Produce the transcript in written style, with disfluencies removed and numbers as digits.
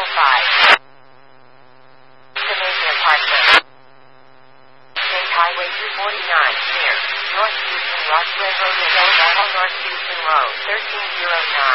Canadian Parkway. State Highway 249, near North Houston Rockaway Road, North Houston Road, 1309.